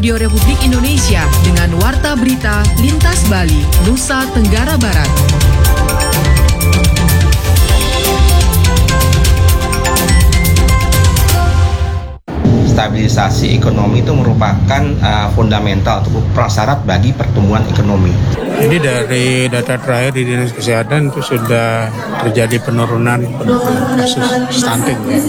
Radio Republik Indonesia dengan Warta Berita Lintas Bali, Nusa Tenggara Barat. Stabilisasi ekonomi itu merupakan fundamental atau prasyarat bagi pertumbuhan ekonomi. Jadi dari data terakhir di Dinas Kesehatan itu sudah terjadi penurunan kasus stunting ya.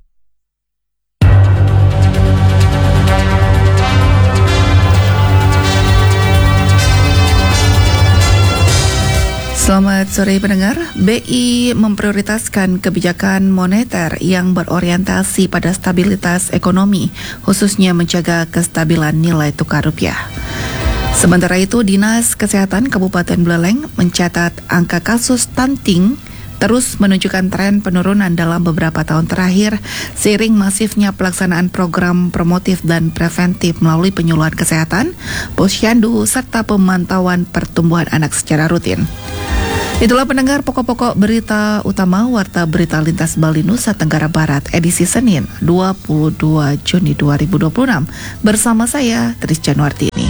Selamat sore pendengar. BI memprioritaskan kebijakan moneter yang berorientasi pada stabilitas ekonomi, khususnya menjaga kestabilan nilai tukar rupiah. Sementara itu, Dinas Kesehatan Kabupaten Buleleng mencatat angka kasus stunting terus menunjukkan tren penurunan dalam beberapa tahun terakhir seiring masifnya pelaksanaan program promotif dan preventif melalui penyuluhan kesehatan, posyandu, serta pemantauan pertumbuhan anak secara rutin. Itulah pendengar pokok-pokok berita utama Warta Berita Lintas Bali Nusa Tenggara Barat edisi Senin 22 Juni 2026 bersama saya Tris Januarti ini.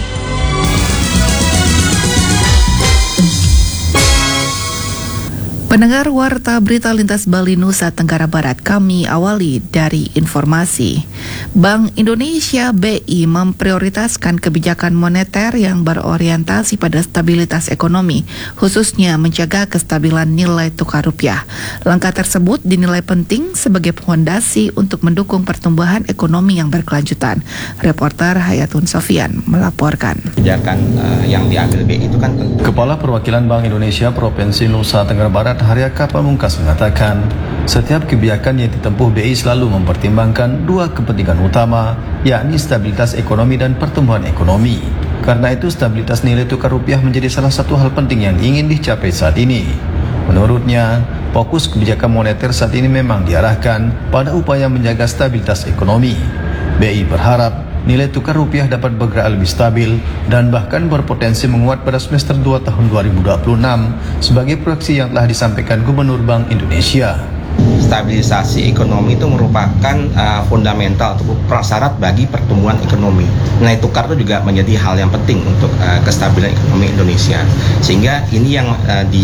Pendengar Warta Berita Lintas Bali Nusa Tenggara Barat, kami awali dari informasi. Bank Indonesia BI memprioritaskan kebijakan moneter yang berorientasi pada stabilitas ekonomi, khususnya menjaga kestabilan nilai tukar rupiah. Langkah tersebut dinilai penting sebagai fondasi untuk mendukung pertumbuhan ekonomi yang berkelanjutan. Reporter Hayatun Sofian melaporkan. Kebijakan yang diambil BI itu kan penting. Kepala Perwakilan Bank Indonesia Provinsi Nusa Tenggara Barat Haryaka Pamungkas mengatakan, setiap kebijakan yang ditempuh BI selalu mempertimbangkan dua kepentingan utama, yakni stabilitas ekonomi dan pertumbuhan ekonomi. Karena itu, stabilitas nilai tukar rupiah menjadi salah satu hal penting yang ingin dicapai saat ini. Menurutnya, fokus kebijakan moneter saat ini memang diarahkan pada upaya menjaga stabilitas ekonomi. BI berharap nilai tukar rupiah dapat bergerak lebih stabil dan bahkan berpotensi menguat pada semester 2 tahun 2026 sebagai proyeksi yang telah disampaikan Gubernur Bank Indonesia. Stabilisasi ekonomi itu merupakan fundamental atau prasyarat bagi pertumbuhan ekonomi. Nilai tukar itu juga menjadi hal yang penting untuk kestabilan ekonomi Indonesia. Sehingga ini yang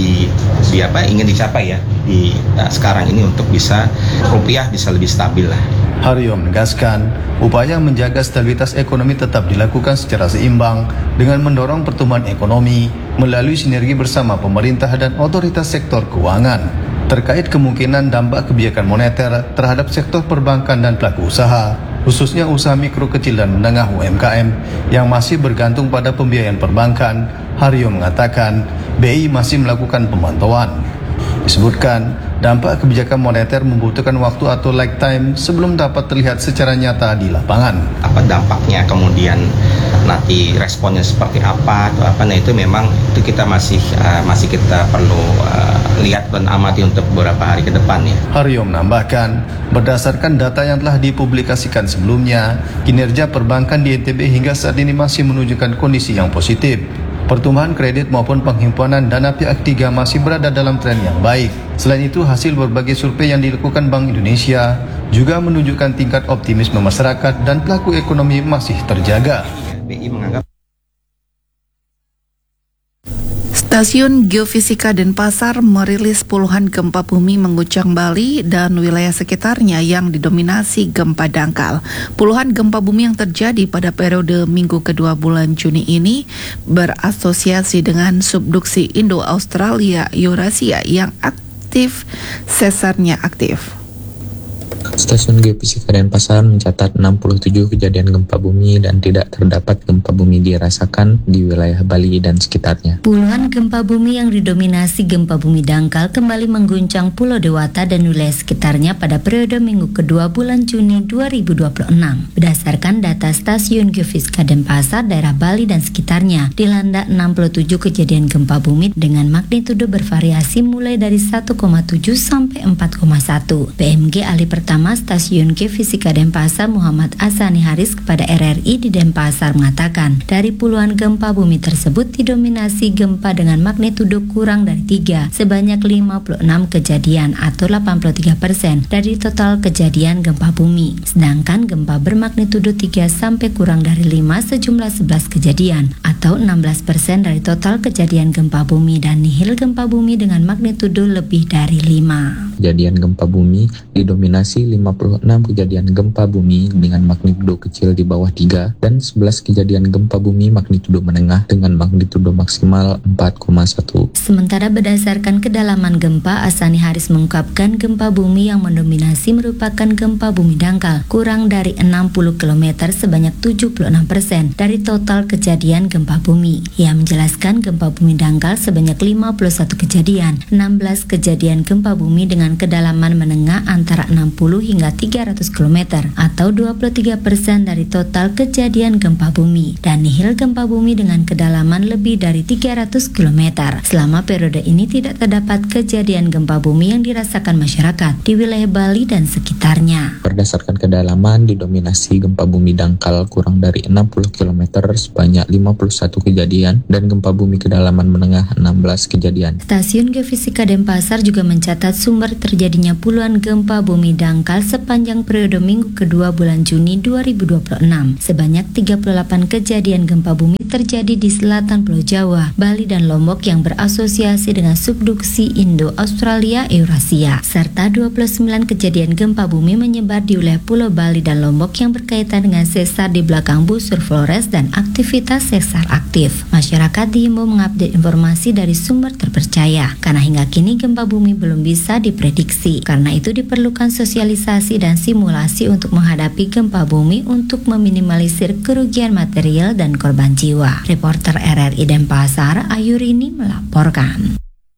ingin dicapai ya di sekarang ini untuk bisa rupiah bisa lebih stabil lah. Haryo menegaskan, upaya menjaga stabilitas ekonomi tetap dilakukan secara seimbang dengan mendorong pertumbuhan ekonomi melalui sinergi bersama pemerintah dan otoritas sektor keuangan. Terkait kemungkinan dampak kebijakan moneter terhadap sektor perbankan dan pelaku usaha, khususnya usaha mikro kecil dan menengah UMKM yang masih bergantung pada pembiayaan perbankan, Haryo mengatakan BI masih melakukan pemantauan. Disebutkan, dampak kebijakan moneter membutuhkan waktu atau lag time sebelum dapat terlihat secara nyata di lapangan. Apa dampaknya, kemudian nanti responnya seperti apa atau apa, nah itu memang itu kita masih kita perlu lihat dan amati untuk beberapa hari ke depan ya. Haryo menambahkan, berdasarkan data yang telah dipublikasikan sebelumnya, kinerja perbankan di NTB hingga saat ini masih menunjukkan kondisi yang positif. Pertumbuhan kredit maupun penghimpunan dana pihak ketiga masih berada dalam tren yang baik. Selain itu, hasil berbagai survei yang dilakukan Bank Indonesia juga menunjukkan tingkat optimisme masyarakat dan pelaku ekonomi masih terjaga. BI menganggap Stasiun Geofisika Denpasar merilis puluhan gempa bumi mengguncang Bali dan wilayah sekitarnya yang didominasi gempa dangkal. Puluhan gempa bumi yang terjadi pada periode minggu kedua bulan Juni ini berasosiasi dengan subduksi Indo-Australia Eurasia yang aktif, sesarnya aktif. Stasiun Geofisika Denpasar mencatat 67 kejadian gempa bumi dan tidak terdapat gempa bumi dirasakan di wilayah Bali dan sekitarnya. Puluhan gempa bumi yang didominasi gempa bumi dangkal kembali mengguncang Pulau Dewata dan wilayah sekitarnya pada periode minggu kedua bulan Juni 2026. Berdasarkan data Stasiun Geofisika Denpasar, daerah Bali dan sekitarnya dilanda 67 kejadian gempa bumi dengan magnitudo bervariasi mulai dari 1,7 sampai 4,1. BMG Ali pertama Utama Stasiun Geofisika Denpasar Muhammad Asani Haris kepada RRI di Denpasar mengatakan, dari puluhan gempa bumi tersebut didominasi gempa dengan magnitudo kurang dari 3 sebanyak 56 kejadian atau 83% dari total kejadian gempa bumi. Sedangkan gempa bermagnitudo 3 sampai kurang dari 5 sejumlah 11 kejadian atau 16% dari total kejadian gempa bumi dan nihil gempa bumi dengan magnitudo lebih dari 5. Kejadian gempa bumi didominasi 56 kejadian gempa bumi dengan magnitudo kecil di bawah 3 dan 11 kejadian gempa bumi magnitudo menengah dengan magnitudo maksimal 4,1. Sementara berdasarkan kedalaman gempa, Asani Haris mengungkapkan gempa bumi yang mendominasi merupakan gempa bumi dangkal kurang dari 60 km sebanyak 76% dari total kejadian gempa bumi. Ia menjelaskan gempa bumi dangkal sebanyak 51 kejadian, 16 kejadian gempa bumi dengan kedalaman menengah antara 60 hingga 300 km atau 23% dari total kejadian gempa bumi dan nihil gempa bumi dengan kedalaman lebih dari 300 km. Selama periode ini tidak terdapat kejadian gempa bumi yang dirasakan masyarakat di wilayah Bali dan sekitarnya. Berdasarkan kedalaman didominasi gempa bumi dangkal kurang dari 60 km sebanyak 51 kejadian dan gempa bumi kedalaman menengah 16 kejadian. Stasiun Geofisika Denpasar juga mencatat sumber terjadinya puluhan gempa bumi dangkal sepanjang periode minggu kedua bulan Juni 2026. Sebanyak 38 kejadian gempa bumi terjadi di selatan Pulau Jawa, Bali dan Lombok yang berasosiasi dengan subduksi Indo-Australia-Eurasia, serta 29 kejadian gempa bumi menyebar di wilayah Pulau Bali dan Lombok yang berkaitan dengan sesar di belakang busur Flores dan aktivitas sesar aktif. Masyarakat diimbau mengupdate informasi dari sumber terpercaya, karena hingga kini gempa bumi belum bisa diprediksi. Karena itu diperlukan sosialisasi dan simulasi untuk menghadapi gempa bumi untuk meminimalisir kerugian material dan korban jiwa. Reporter RRI Denpasar, Ayurini melaporkan.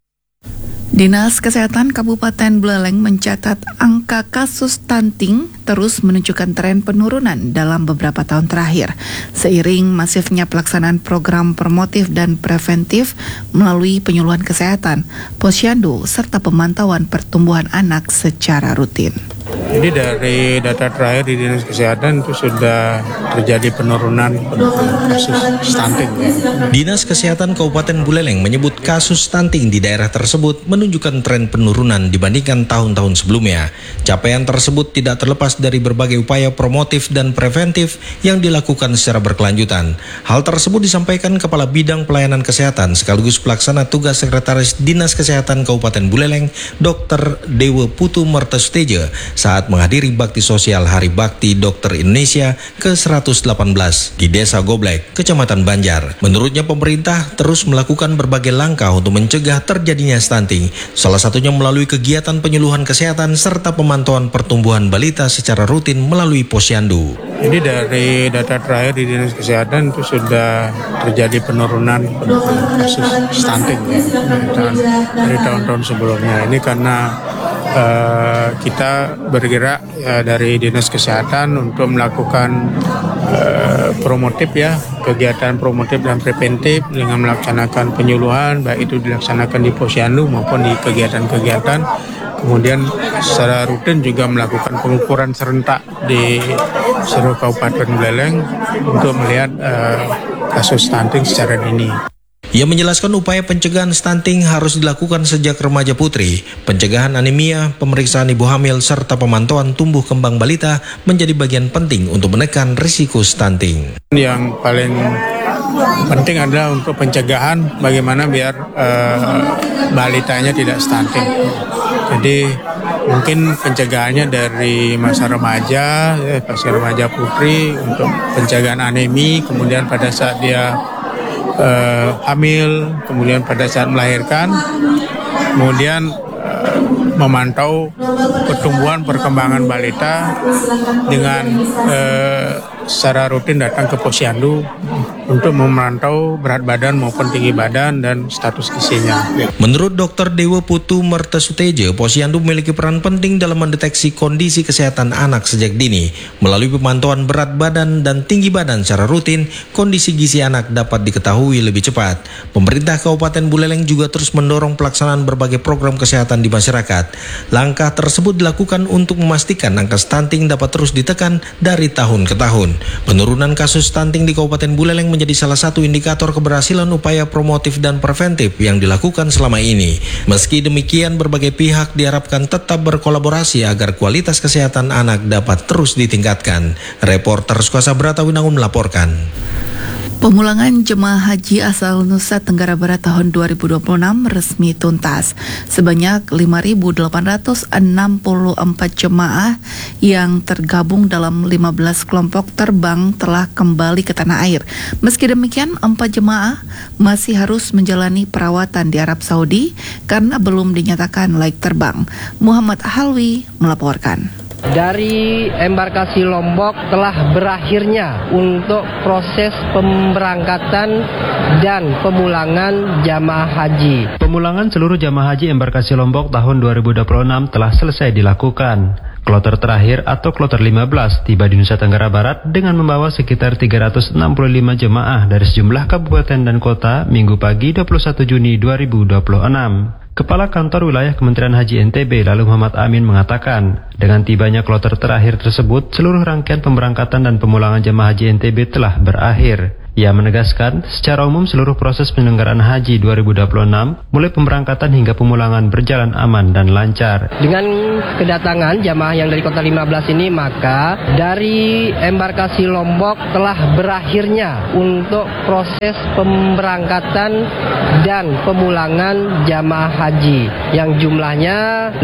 Dinas Kesehatan Kabupaten Buleleng mencatat angka kasus stunting terus menunjukkan tren penurunan dalam beberapa tahun terakhir, seiring masifnya pelaksanaan program promotif dan preventif melalui penyuluhan kesehatan, posyandu, serta pemantauan pertumbuhan anak secara rutin. Jadi dari data terakhir di Dinas Kesehatan itu sudah terjadi penurunan kasus stunting. Dinas Kesehatan Kabupaten Buleleng menyebut kasus stunting di daerah tersebut menunjukkan tren penurunan dibandingkan tahun-tahun sebelumnya. Capaian tersebut tidak terlepas dari berbagai upaya promotif dan preventif yang dilakukan secara berkelanjutan. Hal tersebut disampaikan Kepala Bidang Pelayanan Kesehatan sekaligus pelaksana tugas Sekretaris Dinas Kesehatan Kabupaten Buleleng, Dr. Dewa Putu Mertesuteja, saat menghadiri Bakti Sosial Hari Bakti Dokter Indonesia ke-118 di Desa Goblek, Kecamatan Banjar. Menurutnya pemerintah terus melakukan berbagai langkah untuk mencegah terjadinya stunting, salah satunya melalui kegiatan penyuluhan kesehatan serta pemantauan pertumbuhan balita secara rutin melalui posyandu. Jadi dari data terakhir di Dinas Kesehatan itu sudah terjadi penurunan kasus stunting dari tahun-tahun sebelumnya. Ini karena kita bergerak dari Dinas Kesehatan untuk melakukan promotif kegiatan promotif dan preventif dengan melaksanakan penyuluhan, baik itu dilaksanakan di posyandu maupun di kegiatan-kegiatan. Kemudian secara rutin juga melakukan pengukuran serentak di seluruh Kabupaten Buleleng untuk melihat kasus stunting secara dini. Ia menjelaskan upaya pencegahan stunting harus dilakukan sejak remaja putri. Pencegahan anemia, pemeriksaan ibu hamil, serta pemantauan tumbuh kembang balita menjadi bagian penting untuk menekan risiko stunting. Yang paling penting adalah untuk pencegahan bagaimana biar balitanya tidak stunting. Jadi mungkin pencegahannya dari masa remaja, remaja putri untuk pencegahan anemi, kemudian pada saat dia hamil, kemudian pada saat melahirkan, kemudian memantau pertumbuhan perkembangan balita dengan secara rutin datang ke Posyandu untuk memantau berat badan maupun tinggi badan dan status gizinya. Menurut Dr. Dewa Putu Mertesutejo, Posyandu memiliki peran penting dalam mendeteksi kondisi kesehatan anak sejak dini. Melalui pemantauan berat badan dan tinggi badan secara rutin, kondisi gizi anak dapat diketahui lebih cepat. Pemerintah Kabupaten Buleleng juga terus mendorong pelaksanaan berbagai program kesehatan di masyarakat. Langkah tersebut dilakukan untuk memastikan angka stunting dapat terus ditekan dari tahun ke tahun. Penurunan kasus stunting di Kabupaten Buleleng menjadi salah satu indikator keberhasilan upaya promotif dan preventif yang dilakukan selama ini. Meski demikian, berbagai pihak diharapkan tetap berkolaborasi agar kualitas kesehatan anak dapat terus ditingkatkan. Reporter Sukuasa Brata Winangun melaporkan. Pemulangan jemaah haji asal Nusa Tenggara Barat tahun 2026 resmi tuntas. Sebanyak 5.864 jemaah yang tergabung dalam 15 kelompok terbang telah kembali ke tanah air. Meski demikian, 4 jemaah masih harus menjalani perawatan di Arab Saudi karena belum dinyatakan layak terbang. Muhammad Halwi melaporkan. Dari embarkasi Lombok telah berakhirnya untuk proses pemberangkatan dan pemulangan jamaah haji. Pemulangan seluruh jamaah haji embarkasi Lombok tahun 2026 telah selesai dilakukan. Kloter terakhir atau kloter 15 tiba di Nusa Tenggara Barat dengan membawa sekitar 365 jemaah dari sejumlah kabupaten dan kota Minggu pagi 21 Juni 2026. Kepala Kantor Wilayah Kementerian Haji NTB lalu Muhammad Amin mengatakan, dengan tibanya kloter terakhir tersebut, seluruh rangkaian pemberangkatan dan pemulangan jemaah haji NTB telah berakhir. Ia menegaskan, secara umum seluruh proses penyelenggaraan haji 2026, mulai pemberangkatan hingga pemulangan berjalan aman dan lancar. Dengan kedatangan jamaah yang dari kota 15 ini, maka dari embarkasi Lombok telah berakhirnya untuk proses pemberangkatan dan pemulangan jamaah haji yang jumlahnya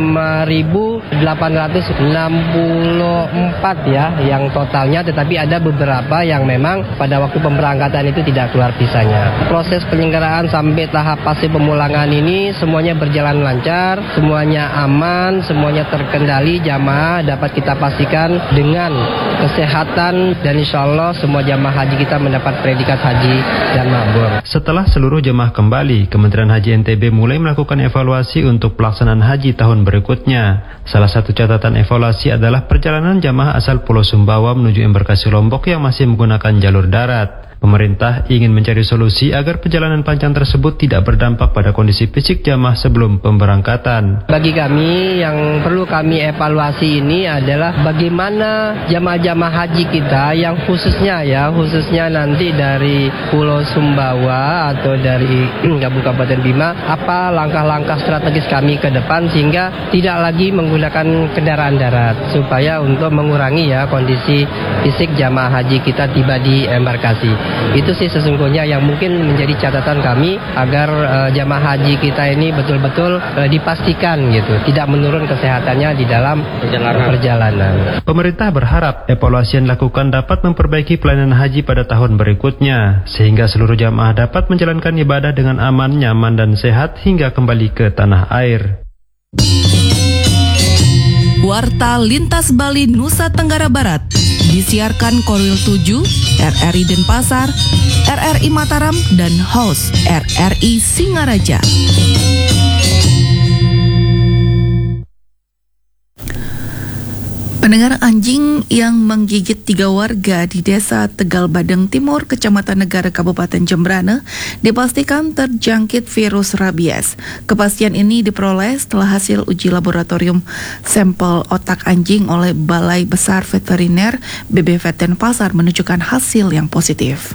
5.864 ya, yang totalnya, tetapi ada beberapa yang memang pada waktu pemberangkatan itu tidak keluar visanya. Proses penyelenggaraan sampai tahap fase pemulangan ini semuanya berjalan lancar, semuanya aman, semuanya terkendali, jamaah dapat kita pastikan dengan kesehatan dan insya Allah semua jamaah haji kita mendapat predikat haji dan mabrur. Setelah seluruh jemaah kembali, Kementerian Haji NTB mulai melakukan evaluasi untuk pelaksanaan haji tahun berikutnya. Salah satu catatan evaluasi adalah perjalanan jamaah asal Pulau Sumbawa menuju embarkasi Lombok yang masih menggunakan jalur darat. Pemerintah ingin mencari solusi agar perjalanan panjang tersebut tidak berdampak pada kondisi fisik jamaah sebelum pemberangkatan. Bagi kami yang perlu kami evaluasi ini adalah bagaimana jamaah-jamaah haji kita yang khususnya nanti dari Pulau Sumbawa atau dari Kabupaten Bima, apa langkah-langkah strategis kami ke depan sehingga tidak lagi menggunakan kendaraan darat supaya untuk mengurangi kondisi fisik jamaah haji kita tiba di embarkasi. Itu sih sesungguhnya yang mungkin menjadi catatan kami agar jamaah haji kita ini betul-betul dipastikan tidak menurun kesehatannya di dalam perjalanan. Pemerintah berharap evaluasi yang dilakukan dapat memperbaiki pelayanan haji pada tahun berikutnya sehingga seluruh jamaah dapat menjalankan ibadah dengan aman, nyaman dan sehat hingga kembali ke tanah air. Warta Lintas Bali Nusa Tenggara Barat disiarkan Korwil 7, RRI Denpasar, RRI Mataram, dan host RRI Singaraja. Pendengar, anjing yang menggigit 3 warga di Desa Tegal Badeng Timur, Kecamatan Negara, Kabupaten Jembrana, dipastikan terjangkit virus rabies. Kepastian ini diperoleh setelah hasil uji laboratorium sampel otak anjing oleh Balai Besar Veteriner BBVet Denpasar menunjukkan hasil yang positif.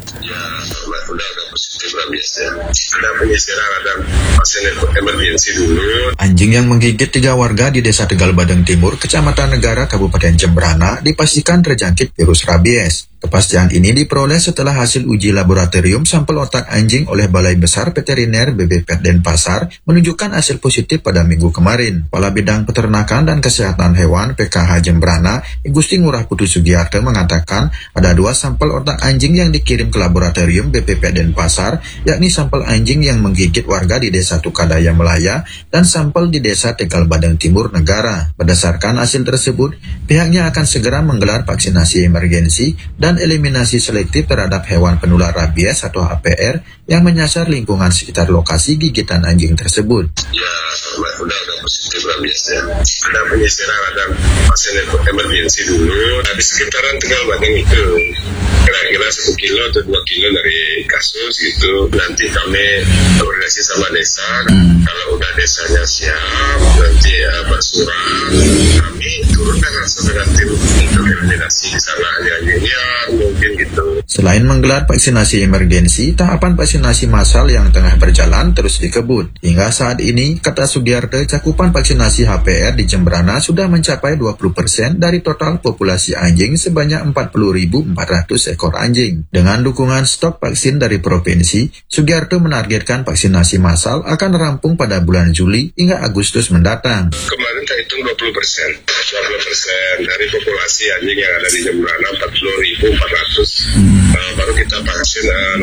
Ada penyisiran, ada pasien emergensi dulu. Anjing yang menggigit 3 warga di Desa Tegal Badeng Timur, Kecamatan Negara, Kabupaten Jembrana, dipastikan terjangkit virus rabies. Kepastian ini diperoleh setelah hasil uji laboratorium sampel otak anjing oleh Balai Besar Veteriner BBPET Denpasar menunjukkan hasil positif pada minggu kemarin. Kepala Bidang Peternakan dan Kesehatan Hewan PKH Jembrana, Gusti Ngurah Putu Sugiarto mengatakan ada 2 sampel otak anjing yang dikirim ke laboratorium BPPET Denpasar, yakni sampel anjing yang menggigit warga di Desa Tukadaya Melaya dan sampel di Desa Tegal Badeng Timur Negara. Berdasarkan hasil tersebut, pihaknya akan segera menggelar vaksinasi emergensi dan eliminasi selektif terhadap hewan penular rabies atau HPR yang menyasar lingkungan sekitar lokasi gigitan anjing tersebut. Ya, udah positif rabiesnya. Ada penyisiran, ada pasien emergensi dulu. Di sekitaran Tegal Badeng itu kira-kira 1 kilo atau 2 kilo dari kasus gitu. Nanti kami koordinasi sama desa. Kalau udah desanya siap, nanti bersurat, kami turunkan langsung dengan tim untuk eliminasi di sana liar mungkin gitu. Selain menggelar vaksinasi emergensi, tahapan vaksinasi massal yang tengah berjalan terus dikebut. Hingga saat ini, kata Sugiarto, cakupan vaksinasi HPR di Jembrana sudah mencapai 20% dari total populasi anjing sebanyak 40.400 ekor anjing. Dengan dukungan stok vaksin dari provinsi, Sugiarto menargetkan vaksinasi massal akan rampung pada bulan Juli hingga Agustus mendatang. Kemarin kita hitung 20% dari populasi anjing yang ada di Jembrana 40.400. Baru kita vaksin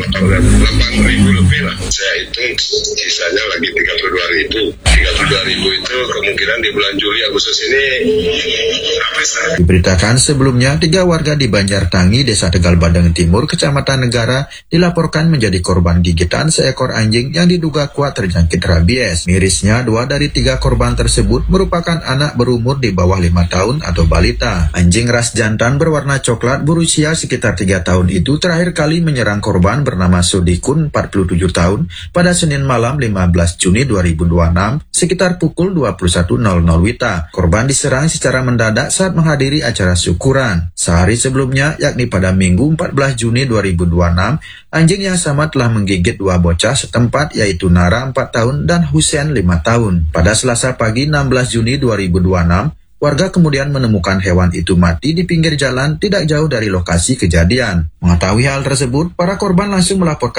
8.000 lebih lah. Saya hitung sisanya lagi 32.000. 32.000 itu kemungkinan di bulan Juli Agustus ini habis. Diberitakan sebelumnya 3 warga di Banjartangi, Desa Tegal Badeng Timur, Kecamatan Negara dilaporkan menjadi korban gigitan seekor anjing yang diduga kuat terjangkit rabies. Mirisnya 2 dari 3 korban tersebut merupakan anak berumur di bawah 5 tahun atau balita. Anjing ras jantan berwarna coklat berusia sekitar 3 tahun itu terakhir kali menyerang korban bernama Sodikun 47 tahun pada Senin malam 15 Juni 2026 sekitar pukul 21.00 WITA. Korban diserang secara mendadak saat menghadiri acara syukuran. Sehari sebelumnya, yakni pada Minggu 14 Juni 2026, anjing yang sama telah menggigit 2 bocah setempat yaitu Nara 4 tahun dan Husen 5 tahun. Pada Selasa pagi 16 Juni 2026, warga kemudian menemukan hewan itu mati di pinggir jalan tidak jauh dari lokasi kejadian. Mengetahui hal tersebut, para korban langsung melaporkan